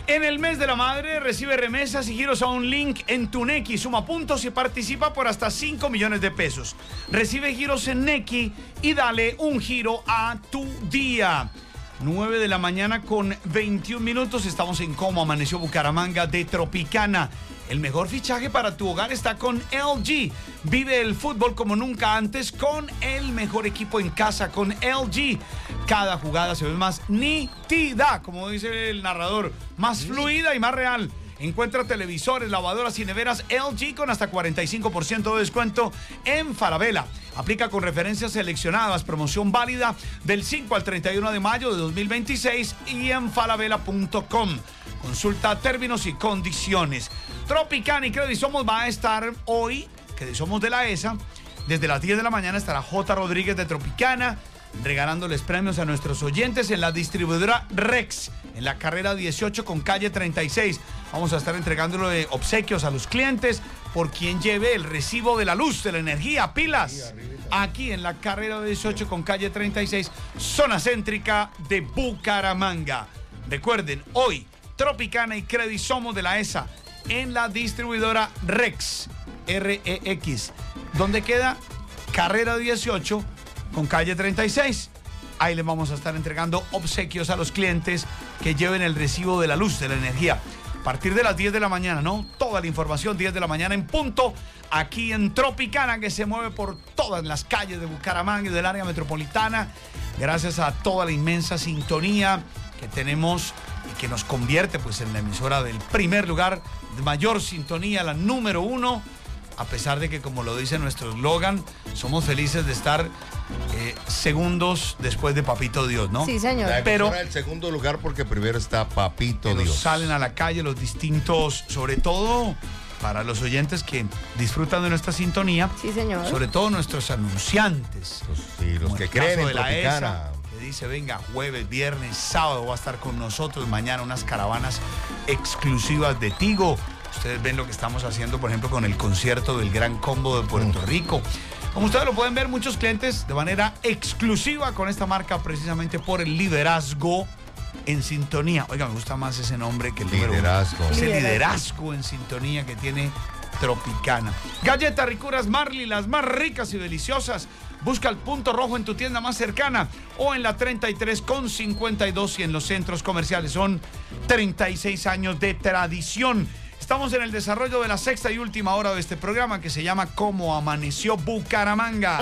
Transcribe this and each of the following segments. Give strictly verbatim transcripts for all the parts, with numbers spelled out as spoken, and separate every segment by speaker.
Speaker 1: En el mes de la madre recibe remesas y giros a un link en tu Nequi. Suma puntos y participa por hasta cinco millones de pesos. Recibe giros en Nequi y dale un giro a tu día. nueve de la mañana con veintiún minutos. Estamos en Cómo Amaneció Bucaramanga de Tropicana. El mejor fichaje para tu hogar está con L G. Vive el fútbol como nunca antes con el mejor equipo en casa, con L G. Cada jugada se ve más nítida, como dice el narrador, más fluida y más real. Encuentra televisores, lavadoras y neveras L G con hasta cuarenta y cinco por ciento de descuento en Falabella. Aplica con referencias seleccionadas. Promoción válida del cinco al treinta y uno de mayo de dos mil veintiséis y en falabella punto com. Consulta términos y condiciones. Tropicana y Credisomos va a estar hoy, Credisomos de la E S A, desde las diez de la mañana estará J. Rodríguez de Tropicana regalándoles premios a nuestros oyentes en la distribuidora Rex, en la carrera dieciocho con calle treinta y seis. Vamos a estar entregándole obsequios a los clientes por quien lleve el recibo de la luz, de la energía, pilas. Aquí en la carrera dieciocho con calle treinta y seis, zona céntrica de Bucaramanga. Recuerden, hoy Tropicana y Credisomos de la E S A en la distribuidora Rex, R E X, donde queda carrera dieciocho con calle treinta y seis. Ahí les vamos a estar entregando obsequios a los clientes que lleven el recibo de la luz, de la energía. A partir de las diez de la mañana, ¿no? Toda la información, diez de la mañana en punto, aquí en Tropicana, que se mueve por todas las calles de Bucaramanga y del área metropolitana. Gracias a toda la inmensa sintonía que tenemos y que nos convierte pues en la emisora del primer lugar, de mayor sintonía, la número uno. A pesar de que, como lo dice nuestro eslogan, somos felices de estar eh, segundos después de Papito Dios, ¿no?
Speaker 2: Sí, señor.
Speaker 3: La
Speaker 1: Pero
Speaker 3: el segundo lugar porque primero está Papito
Speaker 1: Dios.
Speaker 3: Dios.
Speaker 1: Salen a la calle los distintos, sobre todo para los oyentes que disfrutan de nuestra sintonía.
Speaker 2: Sí, señor.
Speaker 1: Sobre todo nuestros anunciantes.
Speaker 3: Los, sí, los
Speaker 1: como
Speaker 3: que
Speaker 1: el
Speaker 3: creen
Speaker 1: caso
Speaker 3: en
Speaker 1: de la E S A,
Speaker 3: Tropicana.
Speaker 1: que dice, venga, jueves, viernes, sábado va a estar con nosotros. Mañana unas caravanas exclusivas de Tigo. Ustedes ven lo que estamos haciendo, por ejemplo, con el concierto del Gran Combo de Puerto Rico. Como ustedes lo pueden ver, muchos clientes de manera exclusiva con esta marca, precisamente por el liderazgo en sintonía. Oiga, me gusta más ese nombre que el
Speaker 3: Liderazgo.
Speaker 1: número uno. Ese
Speaker 2: Liderazgo.
Speaker 1: liderazgo en sintonía que tiene Tropicana. Galletas Ricuras Marley, las más ricas y deliciosas. Busca el punto rojo en tu tienda más cercana o en la treinta y tres con cincuenta y dos y en los centros comerciales. Son treinta y seis años de tradición. Estamos en el desarrollo de la sexta y última hora de este programa que se llama Cómo Amaneció Bucaramanga.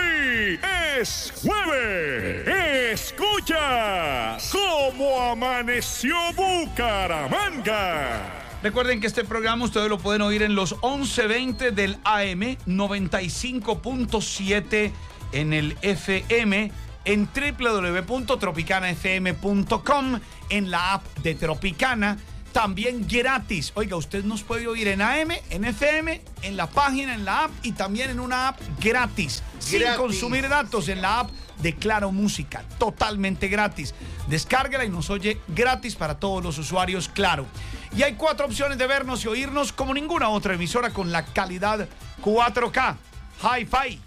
Speaker 4: Hoy es jueves. Escucha Cómo Amaneció Bucaramanga.
Speaker 1: Recuerden que este programa ustedes lo pueden oír en los once veinte del A M, noventa y cinco punto siete en el F M, en doble u doble u doble u punto tropicana f m punto com, en la app de Tropicana. También gratis. Oiga, usted nos puede oír en A M, en F M, en la página, en la app y también en una app gratis. Sin
Speaker 3: Gratis.
Speaker 1: consumir datos en la app de Claro Música. Totalmente gratis. Descárguela y nos oye gratis para todos los usuarios Claro. Y hay cuatro opciones de vernos y oírnos como ninguna otra emisora con la calidad cuatro K. Hi-Fi.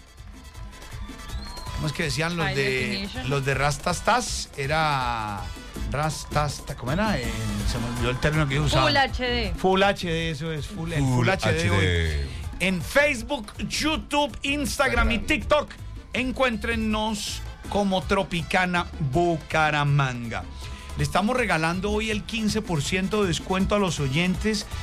Speaker 1: ¿Cómo es que decían los
Speaker 5: High
Speaker 1: de
Speaker 5: definition.
Speaker 1: los de Rastastas? Era Rastasta, ¿cómo era? Eh, se me olvidó el término que yo usaba.
Speaker 5: Full H D.
Speaker 1: Full H D, eso es, full, el
Speaker 3: Full
Speaker 1: Full H D,
Speaker 3: H D.
Speaker 1: hoy. En Facebook, YouTube, Instagram y TikTok, encuéntrenos como Tropicana Bucaramanga. Le estamos regalando hoy el quince por ciento de descuento a los oyentes